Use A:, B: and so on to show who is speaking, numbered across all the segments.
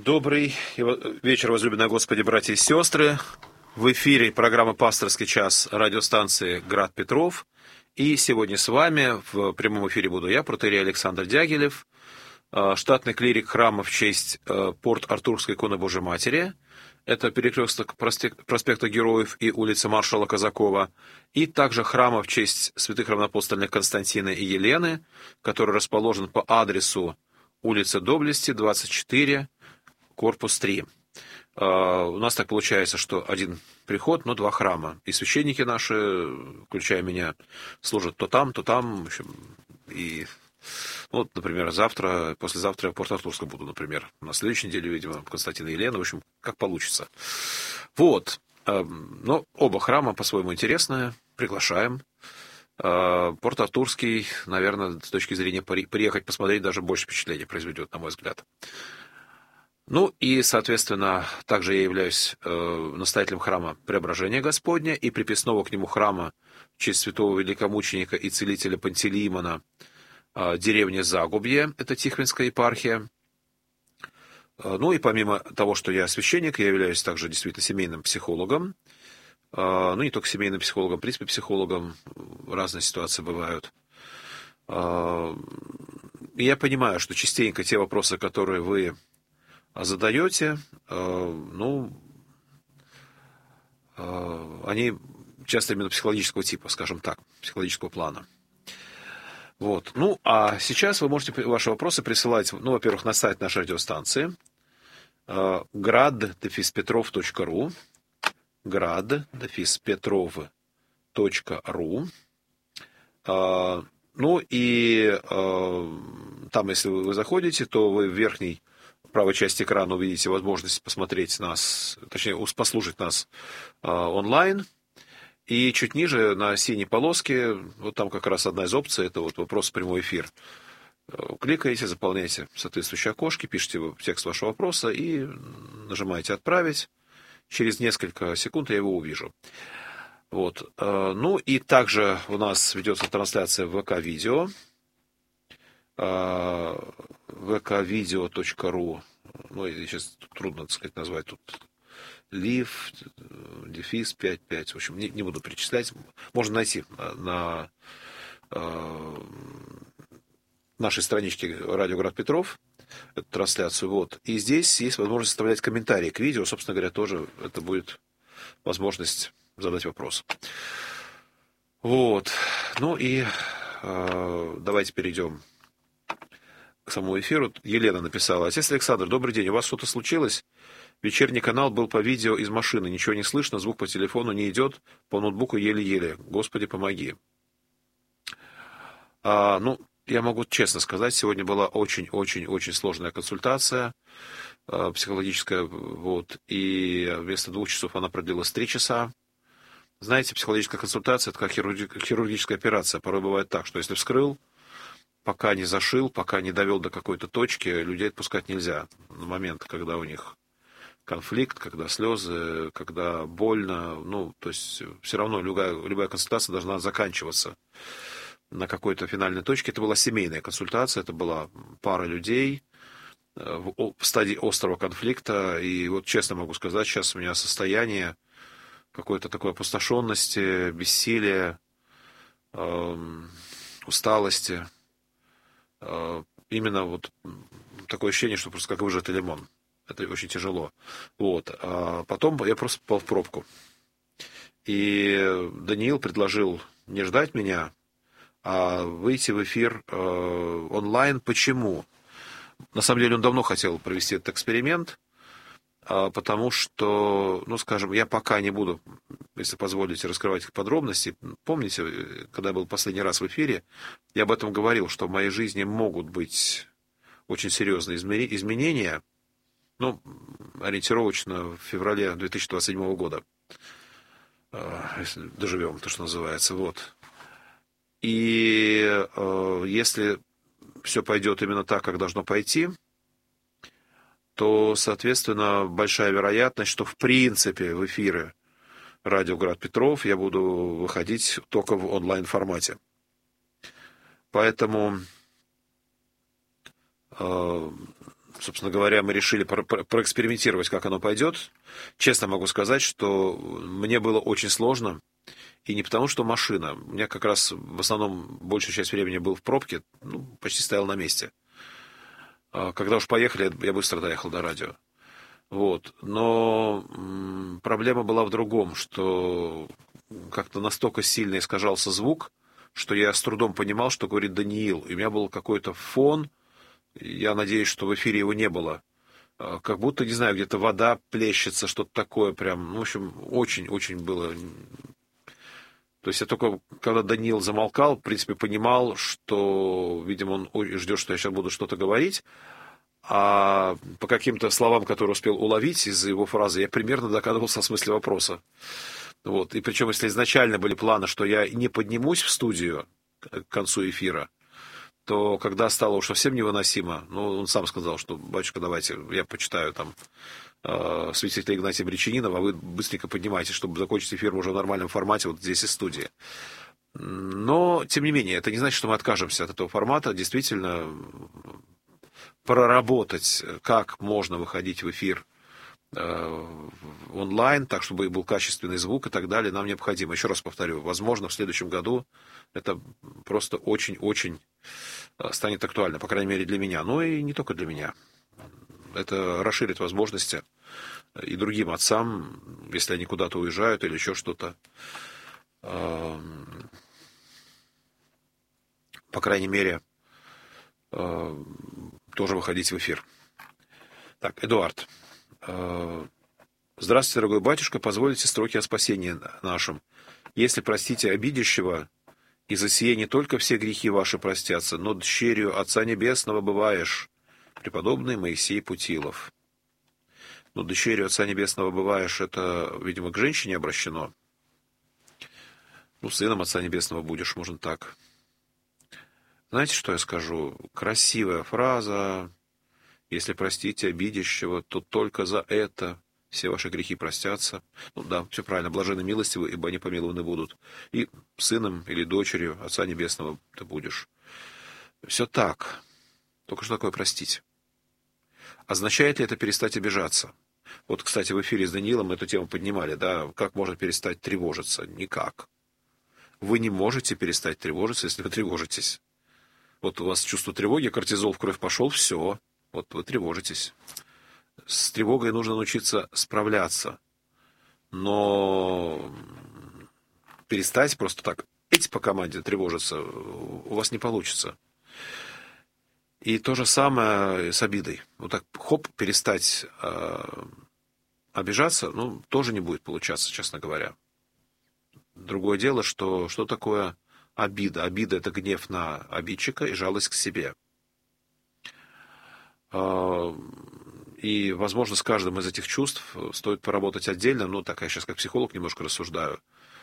A: Добрый вечер, возлюбленные Господи, братья и сестры. В эфире программа «Пасторский час» радиостанции «Град Петров». И сегодня с вами в прямом эфире буду я, протоиерей Александр Дягилев, штатный клирик храма в честь Порт-Артурской иконы Божьей Матери. Это перекресток проспекта Героев и улицы маршала Казакова. И также храма в честь святых равноапостольных Константина и Елены, который расположен по адресу улица Доблести, 24, корпус 3. У нас так получается, что один приход, но два храма. И священники наши, включая меня, служат то там, то там. В общем, и вот, например, завтра, послезавтра я в Порт-Артурском буду, например. На следующей неделе, видимо, Константин и Елена. В общем, как получится. Вот. Но оба храма по-своему интересные. Приглашаем. Порт-Артурский, наверное, с точки зрения приехать посмотреть, даже больше впечатления произведет, на мой взгляд. Ну и, соответственно, также я являюсь настоятелем храма Преображения Господня и приписного к нему храма в честь святого великомученика и целителя Пантелеимона, деревня Загубье, это Тихвинская епархия. Ну и помимо того, что я священник, я являюсь также действительно семейным психологом. Ну не только семейным психологом, в принципе психологом, разные ситуации бывают. И я понимаю, что частенько те вопросы, которые вы задаете, они часто именно психологического типа, скажем так, психологического плана. Вот. Ну, а сейчас вы можете ваши вопросы присылать, во-первых, на сайт нашей радиостанции grad-petrov.ru grad-petrov.ru. Ну и там, если вы заходите, то вы в верхней правой части экрана увидите возможность посмотреть нас, точнее, послушать нас онлайн. И чуть ниже на синей полоске, вот там как раз одна из опций, это вот вопрос в прямой эфир. Кликаете, заполняете соответствующие окошки, пишите текст вашего вопроса и нажимаете «Отправить». Через несколько секунд я его увижу. Вот. Ну и также у нас ведется трансляция в ВК-видео. vkvideo.ru. Ну, сейчас трудно, так сказать, назвать тут live, дефис 55. В общем, не буду перечислять. Можно найти на нашей страничке «Радио Град Петров» эту трансляцию. Вот. И здесь есть возможность оставлять комментарии к видео. Собственно говоря, тоже это будет возможность задать вопрос. Вот. Ну и давайте перейдем к самому эфиру. Елена написала: «Отец Александр, добрый день. У вас что-то случилось? Вечерний канал был по видео из машины. Ничего не слышно, звук по телефону не идет, по ноутбуку еле-еле. Господи, помоги». Я могу честно сказать, сегодня была очень-очень-очень сложная консультация психологическая. Вот, и вместо 2 часов она продлилась 3 часа. Знаете, психологическая консультация — это как хирургическая операция. Порой бывает так, что если вскрыл, пока не зашил, пока не довел до какой-то точки, людей отпускать нельзя. На момент, когда у них конфликт, когда слезы, когда больно, то есть все равно любая консультация должна заканчиваться на какой-то финальной точке. Это была семейная консультация, это была пара людей в стадии острого конфликта. И вот честно могу сказать, сейчас у меня состояние какой-то такой опустошенности, бессилия, усталости. Именно вот такое ощущение, что просто как выжатый лимон. Это очень тяжело. Вот. А потом я просто попал в пробку. И Даниил предложил не ждать меня, а выйти в эфир онлайн. Почему? На самом деле он давно хотел провести этот эксперимент, потому что, скажем, я пока не буду, если позволите, раскрывать их подробности. Помните, когда я был последний раз в эфире, я об этом говорил, что в моей жизни могут быть очень серьезные изменения, ориентировочно в феврале 2027 года, если доживем, то, что называется, вот. И если все пойдет именно так, как должно пойти, то, соответственно, большая вероятность, что в принципе в эфиры радио Град Петров я буду выходить только в онлайн-формате. Поэтому собственно говоря, мы решили проэкспериментировать, как оно пойдет. Честно могу сказать, что мне было очень сложно. И не потому, что машина. У меня как раз в основном большую часть времени был в пробке, почти стоял на месте. Когда уж поехали, я быстро доехал до радио. Вот. Но проблема была в другом, что как-то настолько сильно искажался звук, что я с трудом понимал, что говорит Даниил. И у меня был какой-то фон, я надеюсь, что в эфире его не было. Как будто, не знаю, где-то вода плещется, что-то такое прям. В общем, очень-очень было. То есть я только, когда Даниил замолкал, в принципе, понимал, что, видимо, он ждет, что я сейчас буду что-то говорить. А по каким-то словам, которые успел уловить из его фразы, я примерно догадывался о смысле вопроса. Вот. И причем, если изначально были планы, что я не поднимусь в студию к концу эфира, то когда стало уж совсем невыносимо, он сам сказал, что, батюшка, давайте, я почитаю там святителя Игнатия Бречанинова, а вы быстренько поднимайтесь, чтобы закончить эфир уже в нормальном формате, вот здесь из студии. Но, тем не менее, это не значит, что мы откажемся от этого формата. Действительно, проработать, как можно выходить в эфир онлайн, так, чтобы был качественный звук и так далее, нам необходимо. Еще раз повторю, возможно, в следующем году это просто очень-очень станет актуально, по крайней мере, для меня. Но и не только для меня. Это расширит возможности и другим отцам, если они куда-то уезжают или еще что-то. По крайней мере, тоже выходить в эфир. Так, Эдуард. Здравствуйте, дорогой батюшка, позволите строки о спасении нашем. Если простите обидящего, и за сие не только все грехи ваши простятся, но дщерью Отца Небесного бываешь, преподобный Моисей Путилов. Дщерью Отца Небесного бываешь, это, видимо, к женщине обращено. Сыном Отца Небесного будешь, можно так. Знаете, что я скажу? Красивая фраза. Если простите обидящего, то только за это все ваши грехи простятся. Да, все правильно. Блаженны милостивы, ибо они помилованы будут. И сыном или дочерью Отца Небесного ты будешь. Все так. Только что такое простить? Означает ли это перестать обижаться? Вот, кстати, в эфире с Даниилом мы эту тему поднимали, да, как можно перестать тревожиться? Никак. Вы не можете перестать тревожиться, если вы тревожитесь. Вот у вас чувство тревоги, кортизол в кровь пошел, все. Вот вы тревожитесь. С тревогой нужно научиться справляться. Но перестать просто так, по команде тревожиться, у вас не получится. И то же самое с обидой. Вот так, хоп, перестать обижаться, тоже не будет получаться, честно говоря. Другое дело, что такое обида? Обида — это гнев на обидчика и жалость к себе. И, возможно, с каждым из этих чувств стоит поработать отдельно. Так я сейчас как психолог немножко рассуждаю.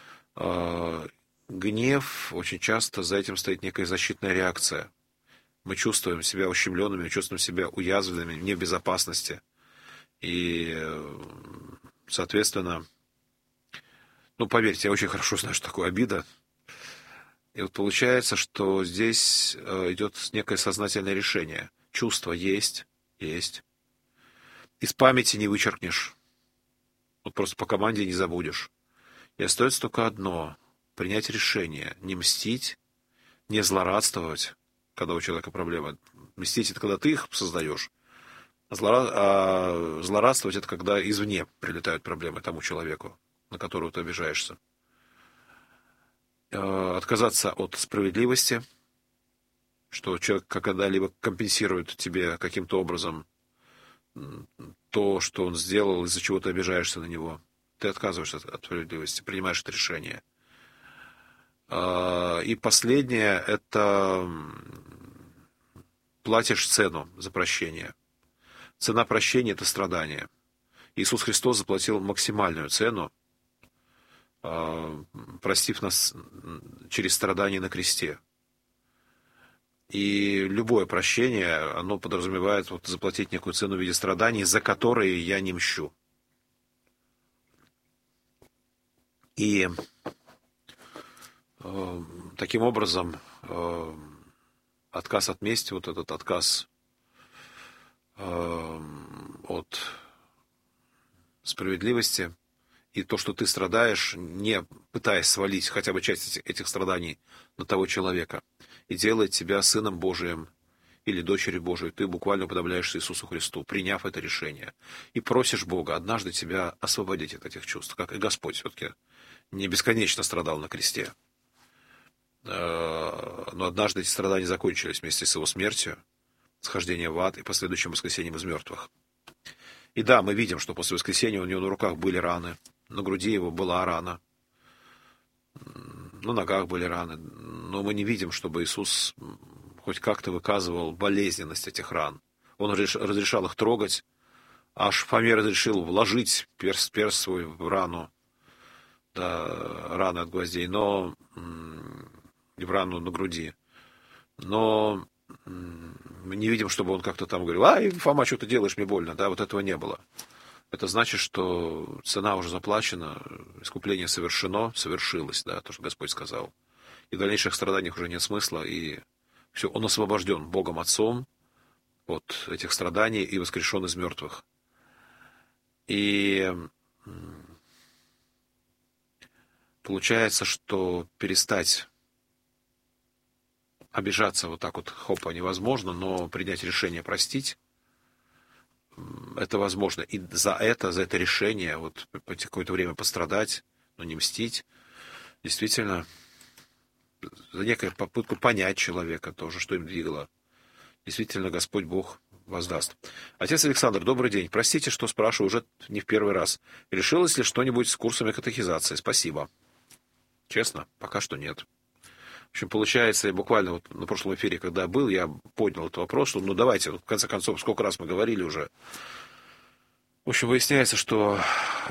A: Гнев, очень часто за этим стоит некая защитная реакция. Мы чувствуем себя ущемленными, чувствуем себя уязвленными, не в безопасности. И, соответственно, поверьте, я очень хорошо знаю, что такое обида. И вот получается, что здесь идет некое сознательное решение. Чувство есть. Из памяти не вычеркнешь. Просто по команде не забудешь. И остается только одно — принять решение. Не мстить, не злорадствовать, когда у человека проблема. Мстить — это когда ты их создаешь. А злорадствовать — это когда извне прилетают проблемы тому человеку, на которого ты обижаешься. Отказаться от справедливости, что человек когда-либо компенсирует тебе каким-то образом то, что он сделал, из-за чего ты обижаешься на него. Ты отказываешься от справедливости, принимаешь это решение. И последнее — это платишь цену за прощение. Цена прощения — это страдание. Иисус Христос заплатил максимальную цену, простив нас через страдания на кресте. И любое прощение, оно подразумевает заплатить некую цену в виде страданий, за которые я не мщу. И таким образом отказ от мести, этот отказ справедливости, и то, что ты страдаешь, не пытаясь свалить хотя бы часть этих страданий на того человека, и делает тебя сыном Божиим или дочерью Божией. Ты буквально уподобляешься Иисусу Христу, приняв это решение. И просишь Бога однажды тебя освободить от этих чувств, как и Господь все-таки не бесконечно страдал на кресте. Но однажды эти страдания закончились вместе с его смертью, схождением в ад и последующим воскресением из мертвых. И да, мы видим, что после воскресения у него на руках были раны, на груди его была рана, на ногах были раны, но мы не видим, чтобы Иисус хоть как-то выказывал болезненность этих ран. Он разрешал их трогать, аж Фоме разрешил вложить перст свой в рану, да, раны от гвоздей, но в рану на груди. Но мы не видим, чтобы он как-то там говорил: «Ай, Фома, что ты делаешь, мне больно». Да, вот этого не было. Это значит, что цена уже заплачена, искупление совершено, совершилось, да, то, что Господь сказал. И в дальнейших страданиях уже нет смысла, и все, он освобожден Богом Отцом от этих страданий и воскрешен из мертвых. И получается, что перестать обижаться вот так вот хопа невозможно, но принять решение простить это возможно. И за это решение, вот какое-то время пострадать, но не мстить, действительно, за некую попытку понять человека тоже, что им двигало, действительно Господь Бог воздаст. Отец Александр, добрый день. Простите, что спрашиваю уже не в первый раз. Решилось ли что-нибудь с курсами катехизации? Спасибо. Честно, пока что нет. В общем, получается, я буквально вот на прошлом эфире, когда был, я поднял этот вопрос, что, давайте, в конце концов, сколько раз мы говорили уже. В общем, выясняется, что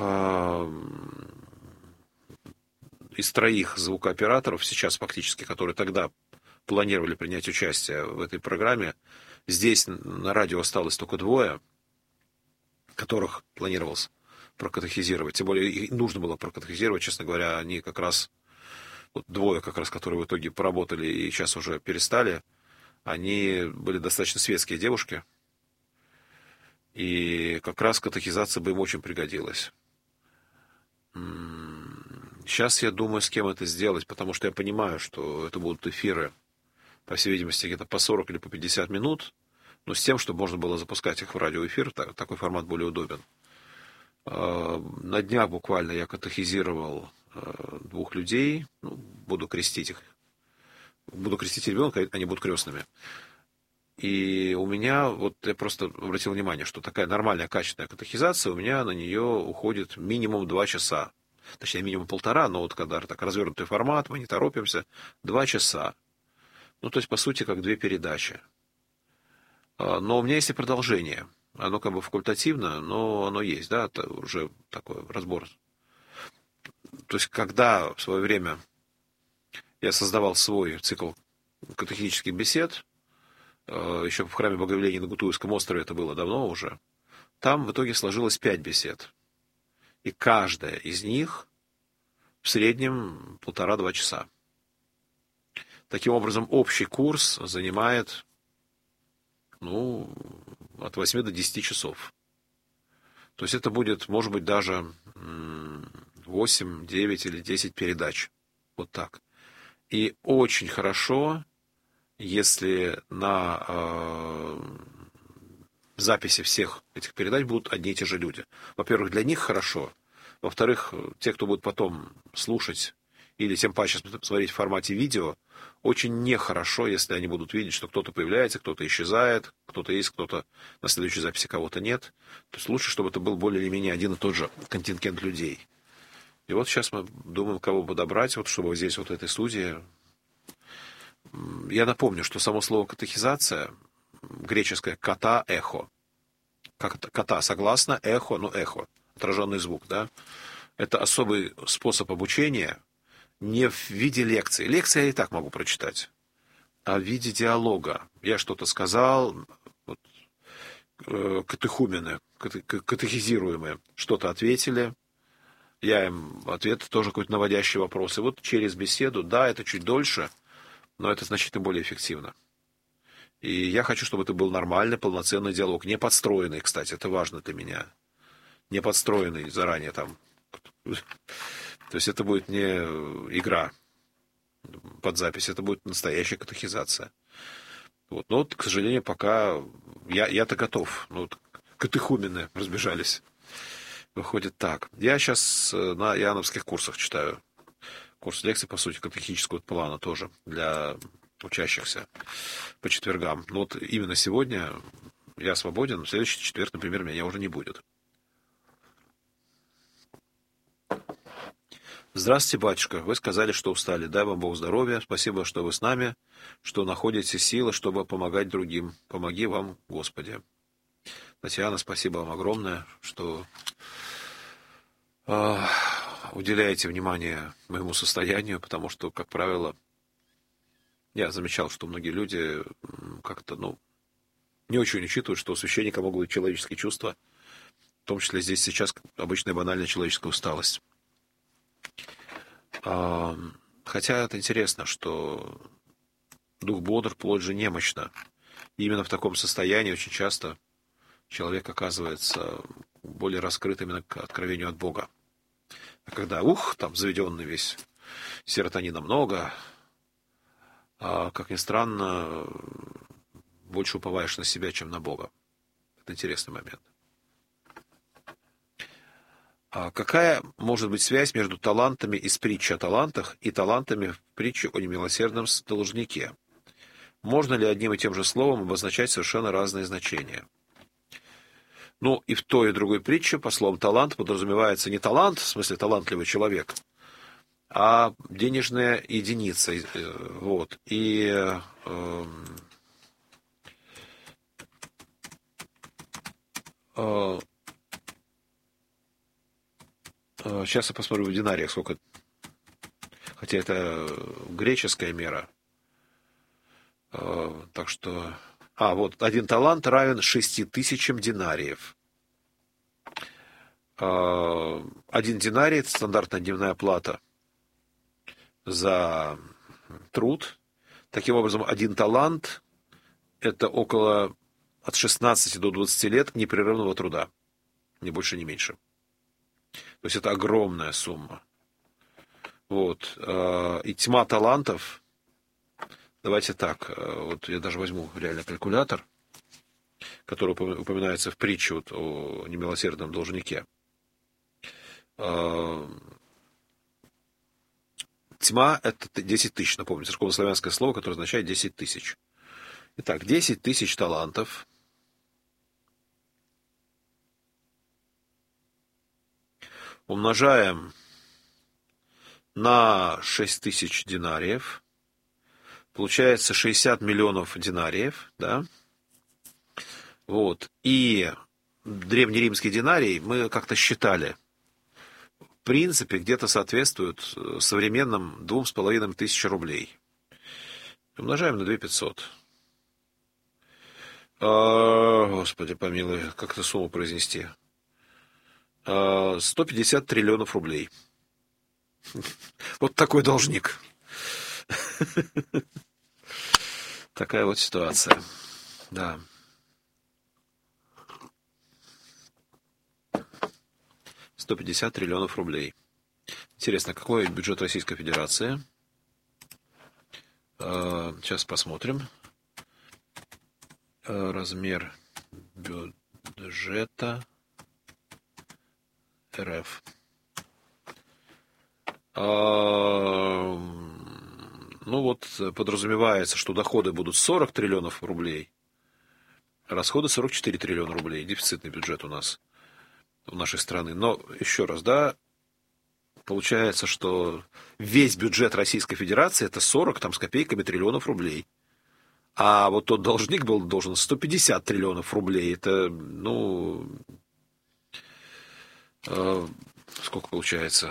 A: из 3 звукооператоров сейчас фактически, которые тогда планировали принять участие в этой программе, здесь на радио осталось только 2, которых планировалось прокатехизировать. Тем более, их нужно было прокатехизировать, честно говоря, они как раз... Вот 2 как раз, которые в итоге поработали и сейчас уже перестали, они были достаточно светские девушки. И как раз катехизация бы им очень пригодилась. Сейчас я думаю, с кем это сделать, потому что я понимаю, что это будут эфиры, по всей видимости, где-то по 40 или по 50 минут, но с тем, чтобы можно было запускать их в радиоэфир, такой формат более удобен. На днях буквально я катехизировал 2 людей, буду крестить их. Буду крестить ребенка, они будут крестными. И у меня, вот я просто обратил внимание, что такая нормальная, качественная катехизация, у меня на нее уходит минимум 2 часа. Точнее, минимум 1,5, но вот когда так развернутый формат, мы не торопимся, 2 часа. То есть, по сути, как 2 передачи. Но у меня есть и продолжение. Оно как бы факультативно, но оно есть, да, это уже такой разбор. То есть, когда в свое время я создавал свой цикл катехетических бесед, еще в храме Богоявления на Гутуевском острове, это было давно уже, там в итоге сложилось 5 бесед. И каждая из них в среднем 1,5-2 часа. Таким образом, общий курс занимает, от 8 до 10 часов. То есть это будет, может быть, даже 8, 9 или 10 передач. Вот так. И очень хорошо, если на записи всех этих передач будут одни и те же люди. Во-первых, для них хорошо. Во-вторых, те, кто будет потом слушать или тем паче смотреть в формате видео, очень нехорошо, если они будут видеть, что кто-то появляется, кто-то исчезает, кто-то есть, кто-то на следующей записи кого-то нет. То есть лучше, чтобы это был более или менее один и тот же контингент людей. И вот сейчас мы думаем, кого подобрать, вот чтобы здесь, вот в этой студии. Я напомню, что само слово катехизация, греческое «ката» — «эхо». «Ката» согласно, «эхо», «эхо», отраженный звук, да. Это особый способ обучения, не в виде лекции. Лекции я и так могу прочитать, а в виде диалога. Я что-то сказал, вот, катехумены, катехизируемые, что-то ответили, я им ответ тоже какой-то наводящий вопрос. И вот через беседу, да, это чуть дольше, но это значительно более эффективно. И я хочу, чтобы это был нормальный, полноценный диалог, не подстроенный, кстати, это важно для меня. не подстроенный заранее там. То есть это будет не игра под запись, это будет настоящая катехизация. Вот. Но вот, к сожалению, пока я-то готов. Ну, вот, катехумены разбежались. Выходит так. Я сейчас на иоанновских курсах читаю. Курс лекций, по сути, катехического плана тоже для учащихся по четвергам. Но вот именно сегодня я свободен, в следующий четверг, например, меня уже не будет. Здравствуйте, батюшка. Вы сказали, что устали. Дай вам Бог здоровья. Спасибо, что вы с нами, что находите силы, чтобы помогать другим. Помоги вам, Господи. Татьяна, спасибо вам огромное, что уделяете внимание моему состоянию, потому что, как правило, я замечал, что многие люди как-то, не очень учитывают, что у священника могут быть человеческие чувства, в том числе здесь сейчас обычная банальная человеческая усталость. Хотя это интересно, что дух бодр, плоть же немощна. И именно в таком состоянии очень часто человек оказывается более раскрыт именно к откровению от Бога. А когда, там заведенный весь, серотонина много, как ни странно, больше уповаешь на себя, чем на Бога. Это интересный момент. Какая может быть связь между талантами из притчи о талантах и талантами в притче о немилосердном должнике? Можно ли одним и тем же словом обозначать совершенно разные значения? И в той, и в другой притче по словам талант подразумевается не талант, в смысле талантливый человек, а денежная единица. Вот. И сейчас я посмотрю в динариях, сколько. Хотя это греческая мера. Так что... вот, 1 талант равен 6000 динариев. 1 динарий – это стандартная дневная плата за труд. Таким образом, 1 талант – это около от 16 до 20 лет непрерывного труда. Ни больше, ни меньше. То есть это огромная сумма. Вот. И тьма талантов. Давайте так. Вот я даже возьму реально калькулятор, который упоминается в притче вот о немилосердном должнике. Тьма – это 10 тысяч, напомню, церковнославянское слово, которое означает 10 тысяч. Итак, 10 тысяч талантов умножаем на 6 тысяч динариев. Получается 60 миллионов динариев, да? Вот. И древнеримский динарий мы как-то считали. В принципе, где-то соответствует современным 2500 рублей. Умножаем на 2500. Господи помилуй, как эту сумму произнести? 150 триллионов рублей. Вот такой должник. Такая вот ситуация. Да. $150 триллионов рублей. Интересно, какой бюджет Российской Федерации? Сейчас посмотрим. Размер бюджета РФ. Подразумевается, что доходы будут 40 триллионов рублей, расходы 44 триллиона рублей. Дефицитный бюджет у нас, у нашей страны. Но, еще раз, получается, что весь бюджет Российской Федерации это 40 с копейками триллионов рублей. А вот тот должник был должен 150 триллионов рублей. Это, сколько получается?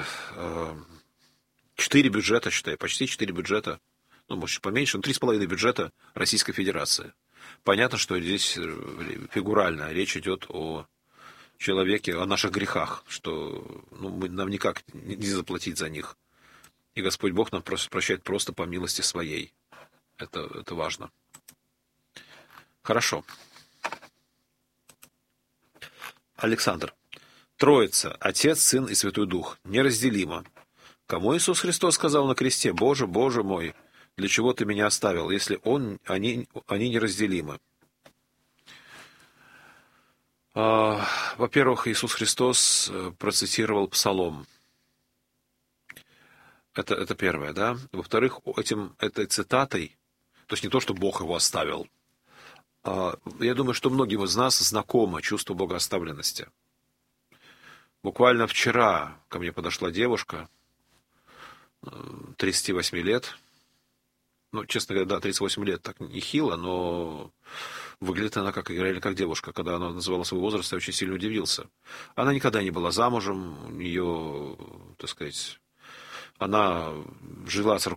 A: 4 бюджета, считай, почти 4 бюджета, может, поменьше, 3,5 бюджета Российской Федерации. Понятно, что здесь фигурально речь идет о человеке, о наших грехах, что нам никак не заплатить за них. И Господь Бог нам прощает просто по милости своей. Это важно. Хорошо. Александр. Троица, Отец, Сын и Святой Дух, неразделимо. Кому Иисус Христос сказал на кресте: «Боже, Боже мой, для чего Ты меня оставил», если они неразделимы? Во-первых, Иисус Христос процитировал Псалом. Это первое, да? Во-вторых, этой цитатой, то есть не то, что Бог его оставил, я думаю, что многим из нас знакомо чувство богооставленности. Буквально вчера ко мне подошла девушка, 38 лет. Ну, честно говоря, да, 38 лет так нехило, но выглядит она реально как девушка. Когда она называла свой возраст, я очень сильно удивился. Она никогда не была замужем, у нее, так сказать, она жила